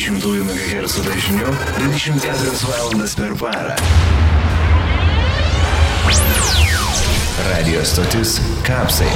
102,2 MHz dažniu 24 valandas per parą. Radio stotis Kapsai.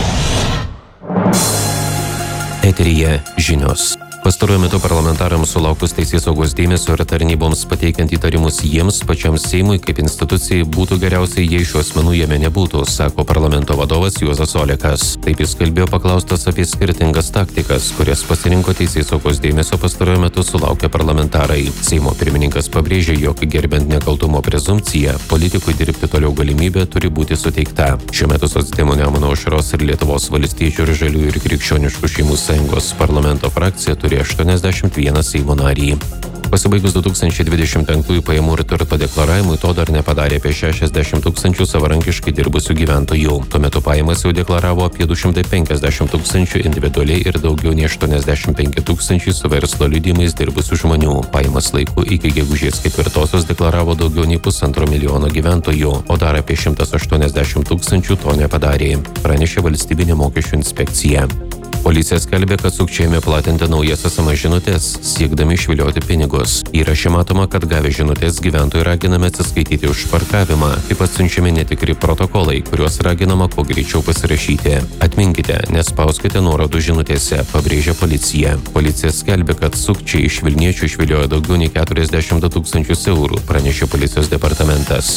Eteryje žinios. Pastaruoju metu parlamentarams sulaukus teisėsaugos dėmesio ir tarnyboms pateikiant įtarimus jiems, pačiam Seimui kaip institucijai, būtų geriausiai, jei šių asmenų jame nebūtų, sako parlamento vadovas Juozas Olekas. Taip jis kalbėjo paklaustas apie skirtingas taktikas, kurias pasirinko teisėsaugos dėmesio pastaruoju metu sulaukę parlamentarai. Seimo pirmininkas pabrėžė, jog gerbent nekaltumo prezumpciją, politikui dirbti toliau galimybė turi būti suteikta. Šiuo metu Socdemų Nemuno Aušros ir Lietuvos valstiečių ir Žaliųjų ir Krikščioniškų šeimų sąjungos parlamento frakcija turi 81 Seimo narį. Pasibaigus 2025 pajamų ir turto deklaravimui to dar nepadarė apie 60 tūkstančių savarankiškai dirbusių gyventojų. Tuo metu pajamas jau deklaravo apie 250 tūkstančių individualiai ir daugiau nei 85 tūkstančių su verslo liudijimais dirbusių žmonių. Pajamas laiku iki gegužės 4 deklaravo daugiau nei 1,5 milijono gyventojų, o dar apie 180 tūkstančių to nepadarė, pranešė Valstybinė mokesčių inspekcija. Policija skelbė, kad sukčiai ėmė platinti naujas SMS žinutės, siekdami išvilioti pinigus. Įraše matoma, kad gavę žinutės gyventojai raginami atsiskaityti už parkavimą, taip pat siunčiami netikri protokolai, kuriuos raginama kuo greičiau pasirašyti. Atminkite, nespauskite nuorodų žinutėse, pabrėžė policija. Policija skelbė, kad sukčiai iš Vilniečių išviliojo daugiau nei 42 tūkstančius eurų, pranešė policijos departamentas.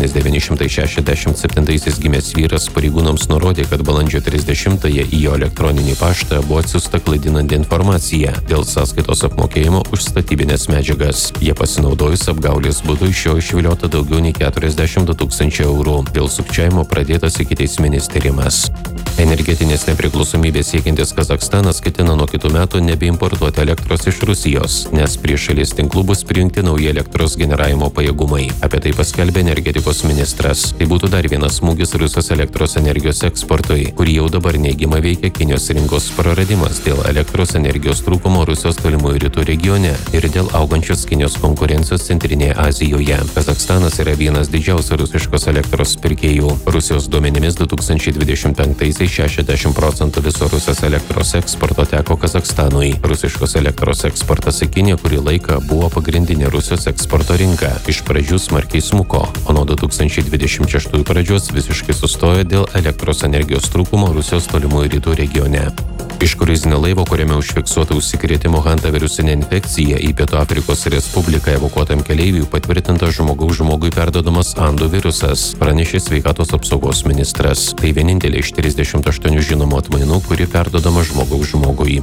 1967 gimęs vyras pareigūnams nurodė, kad balandžio 30-ąją į jo elektroninį paštą buvo atsiųsta klaidinanti informacija dėl sąskaitos apmokėjimo už statybinės medžiagas. Jie pasinaudojus apgaulės būdu iš jo išviliota daugiau nei 42 tūkstančių eurų. Dėl sukčiavimo pradėtas ikiteisminis tyrimas. Energetinės nepriklausomybės siekiantis Kazachstanas ketina nuo kitų metų nebeimportuoti elektros iš Rusijos, nes prie šalies tinklų bus prijungti nauji elektros generavimo pajėgumai. Apie tai paskelbė energetikos ministras. Tai būtų dar vienas smūgis Rusijos elektros energijos eksportui, kurį jau dabar neigiamai veikia Kinijos rinkos praradimas dėl elektros energijos trūkumo Rusijos tolimųjų rytų regione ir dėl augančios Kinijos konkurencijos Centrinėje Azijoje. Kazachstanas yra vienas didžiausių rusiškos elektros pirkėjų. Rusijos duomenimis 2025-aisiais 60% viso Rusijos elektros eksporto teko Kazachstanui. Rusiškos elektros eksportas į Kiniją kurį laiką buvo pagrindinė Rusijos eksporto rinka. Iš pradžių smarkiai smuko, o nuo 2026 pradžios visiškai sustojo dėl elektros energijos trūkumo Rusijos tolimųjų rytų regione. Iš kruizinio laivo, kuriame užfiksuota užsikrėtimo Hanta virusinė infekcija, į Pietų Afrikos Respubliką evakuotam keleiviui patvirtintas žmogui perduodamas Andų virusas, pranešė sveikatos apsaugos ministras. Tai vienintelė iš 38 žinomų atmainų, kuri perduodama žmogui.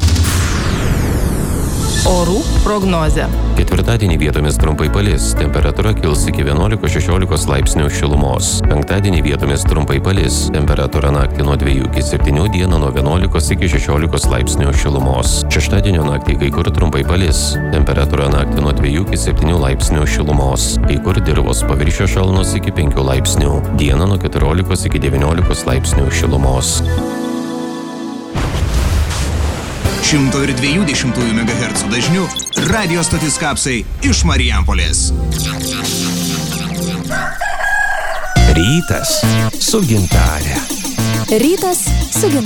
Orų prognozė. Ketvirtadienį vietomis trumpai palis, temperatūra kils iki 11-16 laipsnių šilumos. Penktadienį vietomis trumpai palis, temperatūra naktį nuo 2 iki 7, dieną nuo 11 iki 16 laipsnių šilumos. Šeštadienio naktį kai kur trumpai palis, temperatūra naktį nuo 2 iki 7 laipsnių šilumos. Kai kur dirvos paviršiaus šalnos iki 5 laipsnių, dieną nuo 14 iki 19 laipsnių šilumos. 102,2 MHz dažniu radio stotis Kapsai iš Marijampolės. Rytas su Gintare. Rytas su Gintare.